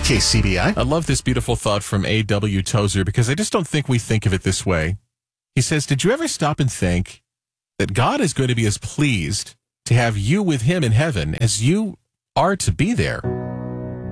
KCBI. I love this beautiful thought from A.W. Tozer because I just don't think we think of it this way. He says, did you ever stop and think that God is going to be as pleased to have you with him in heaven as you are to be there?